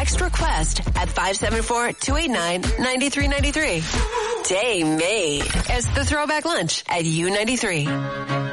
text request at 574-289-9393. Day made. It's the Throwback Lunch at U93.